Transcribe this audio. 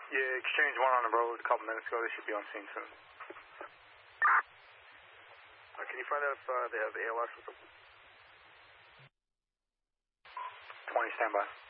Yeah, Exchange 1 on the road a couple minutes ago. They should be on scene soon. Can you find out if they have ALS or something? 20, standby.